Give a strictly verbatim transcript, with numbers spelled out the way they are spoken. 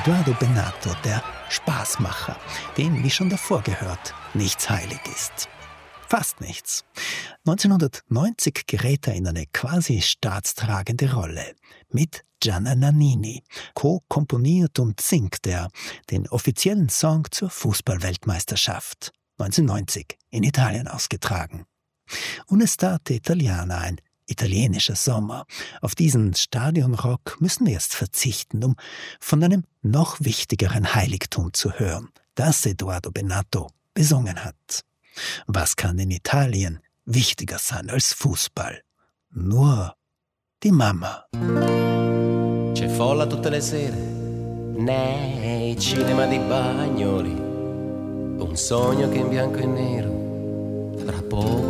Eduardo Benato, der Spaßmacher, dem, wie schon davor gehört, nichts heilig ist. Fast nichts. neunzehnhundertneunzig gerät er in eine quasi staatstragende Rolle. Mit Gianna Nannini. Co-komponiert und singt er den offiziellen Song zur Fußballweltmeisterschaft. neunzehnhundertneunzig in Italien ausgetragen. Un'estate italiana, ein italienischer Sommer. Auf diesen Stadionrock müssen wir erst verzichten, um von einem noch wichtigeren Heiligtum zu hören, das Eduardo Benato besungen hat. Was kann in Italien wichtiger sein als Fußball? Nur die Mama. C'è folla tutte le sere nei cinema di Bagnoli, un sogno che in bianco e nero tra poco